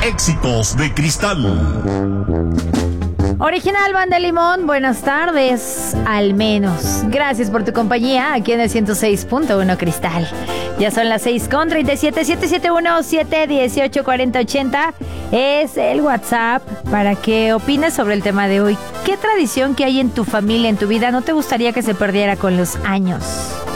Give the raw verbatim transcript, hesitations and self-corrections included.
Éxitos de Cristal. Original Banda Limón, buenas tardes, al menos. Gracias por tu compañía aquí en el ciento seis punto uno Cristal. Ya son las seis con treinta y siete, siete siete uno, siete uno ocho, cuatro cero ocho cero. Es el WhatsApp para que opines sobre el tema de hoy. ¿Qué tradición que hay en tu familia, en tu vida, no te gustaría que se perdiera con los años?